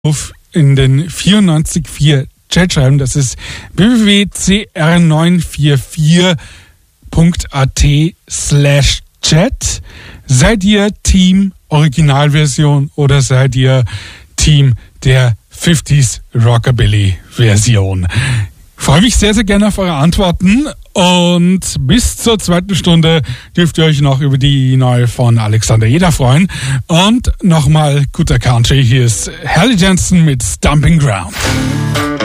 in den 94.4 Chat schreiben. Das ist www.cr944.at/chat. Seid ihr Team Originalversion oder seid ihr Team der 50s Rockabilly Version? Freue mich sehr, sehr gerne auf eure Antworten und bis zur zweiten Stunde dürft ihr euch noch über die neue von Alexander Jeder freuen. Und nochmal guter Country, hier ist Harley Jansen mit Stomping Ground.